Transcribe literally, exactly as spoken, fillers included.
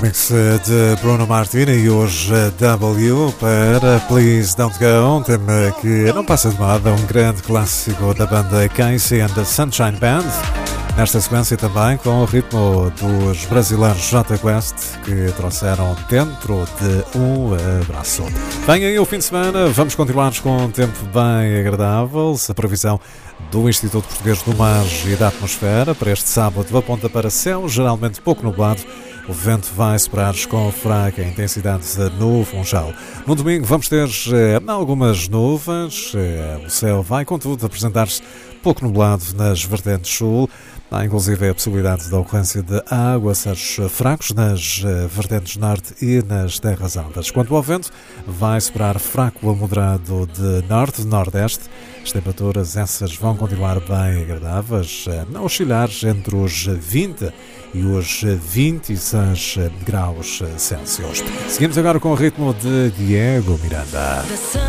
remix de Bruno Martini e hoje W para Please Don't Go, um tema que não passa de moda, um grande clássico da banda Casey and the Sunshine Band. Nesta sequência também com o ritmo dos brasileiros Jota Quest, que trouxeram Dentro de um Abraço. Vem aí o fim de semana, vamos continuar com um tempo bem agradável. A previsão do Instituto Português do Mar e da Atmosfera para este sábado aponta para céu geralmente pouco nublado. O vento vai soprar com fraca intensidade no Funchal. No domingo vamos ter eh, algumas nuvens. Eh, o céu vai, contudo, apresentar-se pouco nublado nas vertentes sul. Há inclusive a possibilidade da ocorrência de aguaceiros fracos nas eh, vertentes norte e nas terras altas. Quanto ao vento, vai soprar fraco a moderado de norte-nordeste. As temperaturas essas vão continuar bem agradáveis, a oscilar entre os vinte e os vinte e seis graus Celsius. Seguimos agora com o ritmo de Diego Miranda.